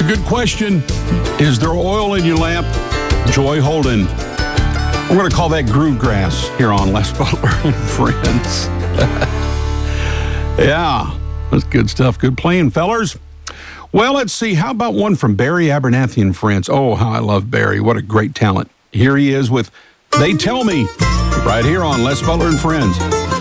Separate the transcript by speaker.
Speaker 1: a good question. Is there oil in your lamp? Joy Holden. We're going to call that groove grass here on Les Butler and Friends. Yeah, that's good stuff. Good playing, fellers. Well, let's see. How about one from Barry Abernathy and Friends? Oh, how I love Barry. What a great talent. Here he is with They Tell Me, right here on Les Butler and Friends.